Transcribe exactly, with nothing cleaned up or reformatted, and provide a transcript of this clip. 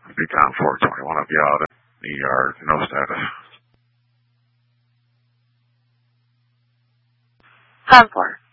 Beacon four twenty-one, I'll be out in the yard, no status. Con four.